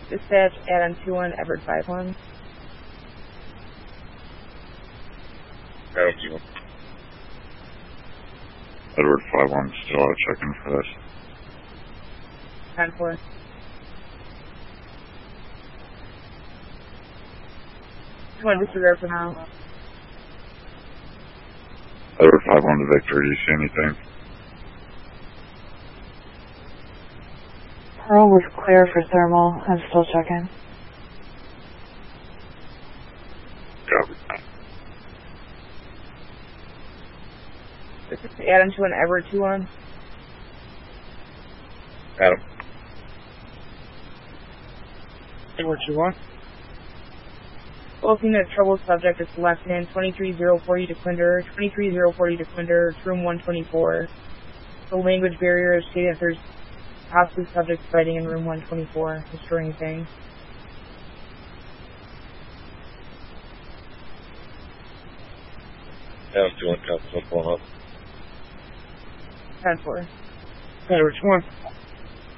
Dispatch, Adam 2-1, Everett 5-1. Adam 2-1. Edward 5-1, still out checking for this. 10-4. Come on, disregard for now. Edward 5-1 to Victor, do you see anything? Pearl was clear for thermal. I'm still checking. Copy. This is Adam 2-1, Everett 2-1. Adam. Edward 2-1. Looking at trouble subject is left hand 23040 to Quinder, 23040 to Quinder, it's room 124. The language barrier is stating that there's possibly subjects fighting in room 124, destroying things. Adam 2-1, copy, 1 up. 10-4. Edward 2-1.